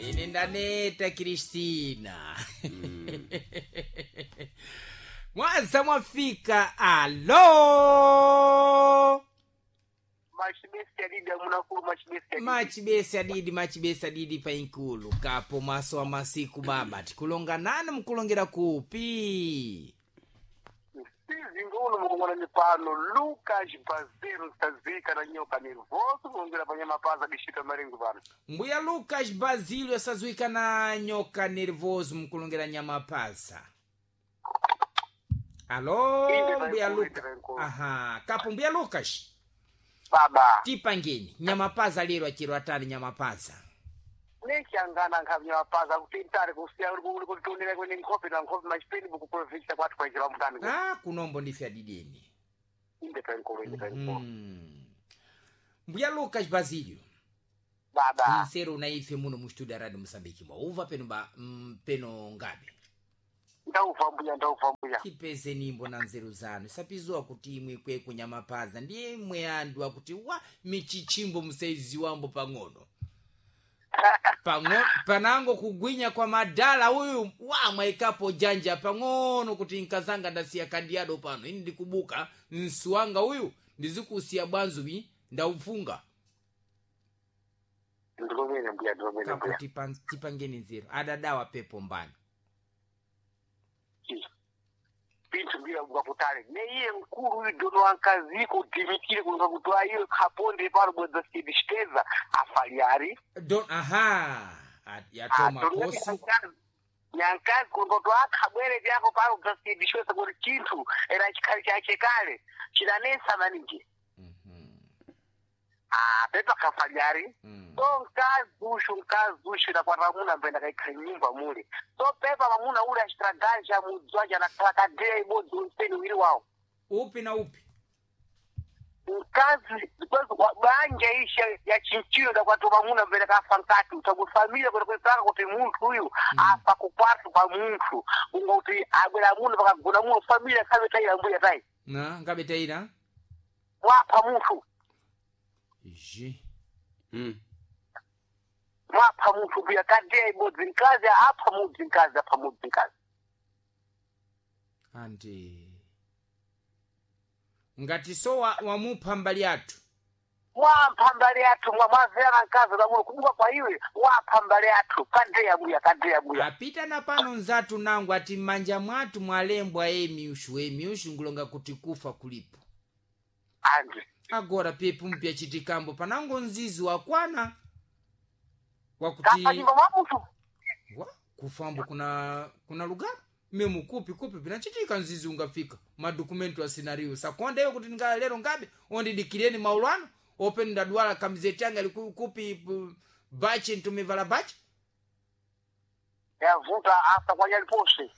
Inendaneta Cristina. Mwanza mwafika. Alo. Machibesi adidi pa inkulu. Kapo maso wa masiku baba. Tikulonga nana mkulongera kupi. Zingulo mukungona nipano Lucas Baziru Sazika na nyoka nervoso mungera panyama paza bishita maringu bana. Mbuya Lucas Baziru Sazika na nyoka nervoso mkulongera nyama paza. Alo, mbuya Lucas. Aha, kapo mbuya Lucas. Baba. Tipa ngeni, nyama paza lero achiro atani nyama paza. Nechangana nkavya paza kutintare kusia uri kutunira kwenye nkopi na nkopi machipeni bukuprovinsia kwatu kwa jira mtani. Kunombo ndifi adideni. Inde penkolo. Mbuya Lucas Baziru. Baba. Insero unaife muno mustudia Radio Msambiki mwa uva peno ngabe. Ndauva mbuya. Kipeze nimbo na nzeru zanu. Sapizua kuti imwe kwe kunyama paza. Ndiye imwe andu wa kuti michichimbo msaizi wambo pangono. Panango kugwinya kwa madala huyu mwaikapo janja pangono kuti nkazanga ndasiya kandiado pano. Ini ndikubuka nsuwanga huyu ndizikusia banzubi ndaufunga. Ndromene mbuya. Kapo tipangeni nzero. Adadawa pepo mbani. Pintu mbira buka kutale. Ne iye mkuru idono wankaziko dimitire kunga kutoa iyo kaponde paro bweza skidishkeza afaliari. Yatoma kosi. Nyankazi kundoto akabwere vyako paro bweza skidishkeza kuri kintu. Era chikari chache kale. Chidanesa maniki. Pepa kafaliari. So mkazi na kwa ramuna mbenda kaikari nyumba mule. So pepa mamuna ule ashtragaja mudwaja na kakadea ibozi unseni wili wao. Upi na upi? Mkazi, banja isha ya chinchino na kwa mamuna mbenda kafankati. Utagufamilia kwa kwetaka kuti muntu huyu. Apa kupatu kwa muntu. Unga uti agwela muna baka guna muna familia kabe taira mbuya tai. Kabe taira? Wapa muntu. Mwapa muntu buya kadea ibozi nkazi hapa muzi nkazi. Andi. Ngati so wa mupambali atu. Mwapambali atu mwamazera nkazi na munu kubuka kwa iwe. Mwapambali atu kadea buya. Apita na pano nzatu nangu ati manja mwatu mwalembwa miushu ngulonga kutikufa kulipo. Andi. Agora pepu mpya chitikambo panango nzizi wakwana. Wakuti Kapa jimbo mamutu. Kufambo kuna lugha memu kupi pinachitika nzizi ungafika madokumento ya scenario sakonde yo kuti nga lero ngabe ondi dikireni maulano open ndadwala kamizeti yanga kupi bachi ntumivala bachi ya vuta hasta kwa yalipose.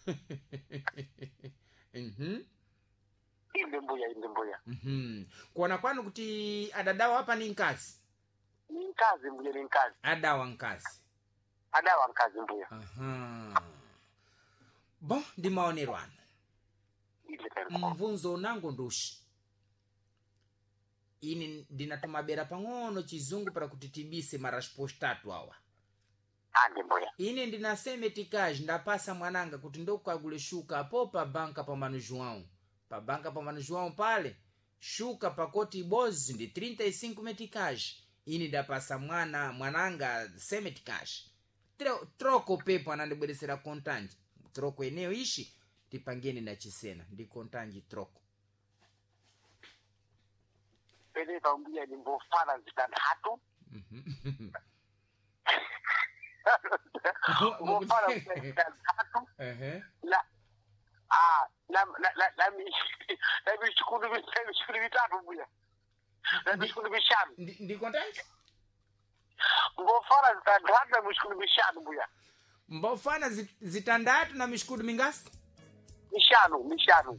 Inde mbuya. Kuona kwanu kuti adadawa hapa ni nkazi. Ni nkazi mbuya. Adawa nkazi mbuya. Bon, di maonero ano. Mvunzo nango ndushi. Ini dinatumabera pangono chizungu para kutitibise marashpostatu hawa. Ande mbuya. Ini ndinaseme tikaji ndapasa mwananga kuti ndokagule shuka apo pa banka pa Mano João. Pa banka pa Mano João pale. Shuka pakoti bozi ndi 35 metikaji. Ini ndapasa mwananga semetikaji. Troko pepo anandibweresera kontanji. Troko eneo ishi tipangeni na chisena ndi kontanji troko. Pele kaumbuya ni mbofana zitandatu. Mbofana zitandatu. Na mishukuru vitatu mbuya. Na mishukuru vishanu. Ndi kontanji? Mbofana zitandatu na mishukuru vishanu mbuya. Mbofana zitandatu na mishukuru mingasi? Mishanu.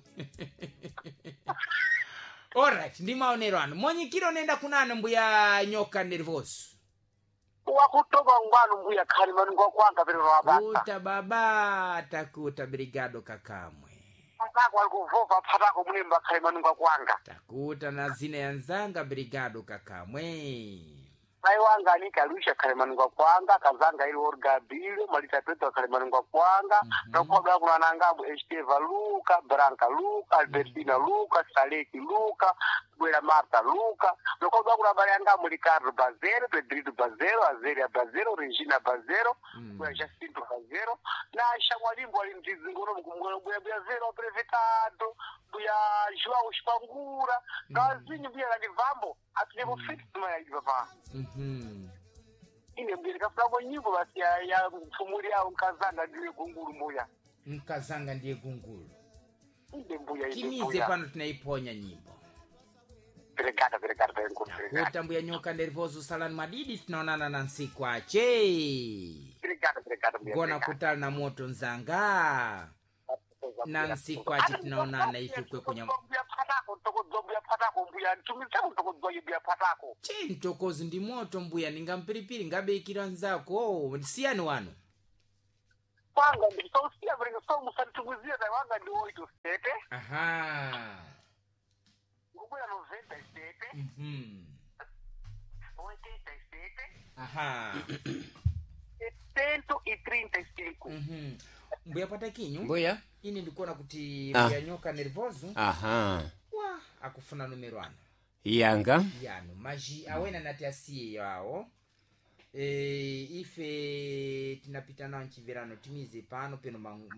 Alright, ndi maonero ano. Mwenyekiro nenda kunana mbuya nyoka nervoso. Wakutoka ngwanu mbuya kari manungo kwanga vile wabata. Uta baba takuta brigado kakamwe. Patako alikuvova patako mlimba kari manungo kwanga. Takuta na zine yanzanga brigado kakamwe. Mai wanga anika alusha kalemaningwa kwanga kazanga ili orga bile malita peto kalemaningwa kwanga nokwa bla kuna nangabu Esteva Luka Branca Luka Albertina Luka Saleki Luka Bwela Marta Luka nokwa bla kuna bale yangabu Ricardo Bazero Pedrito Bazero Azeria Bazero Regina Bazero Bwela Jacinto Bazero na Aisha Mwalimbo alimtizingono mkumgono Bwela Zero Previtado Bwela Joao Spangura na zinyi bia na divambo atulibu fiti tumaya hivyo ine mbili kafulako nyimbo basi ya mfumuri yao Nkazanga ndiye gunguru mbuya. Nkazanga ndiye gunguru. Inde mbuya. Kimize pano tunaiponya nyimbo. Perekata. Kota mbuya nyoka Nervoso Salani Madidi tunaonana na Nsikwache. Perekata. Gona kutala na moto nzanga. Na Nsikwache tunaonana ifikwe kwenye... Che ntokozi ndi moto mbuya ninga mpiripiri ngabe ikira nzako siyani wano kwanga ndi so siya bringa so musantuguzia da wanga ndi 8 state ngubuya 97 87 135 mbuya pata kinyu mbuya ini ndikuona kuti mbuya nyoka Nervoso wa akufuna numero ano yanga yano maji awena nati asiye yao ife tinapita na nchivirano timize pano peno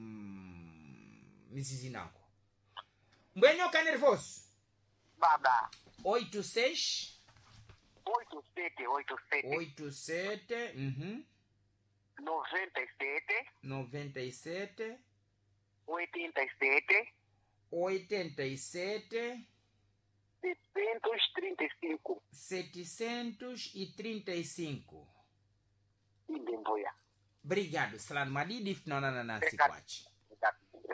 mizizi nako mbuya nyoka Nervoso baba 86 87 97 87 735 Inde mbuya. Obrigado, Salani Madidi, tunaonana na Nsikwache.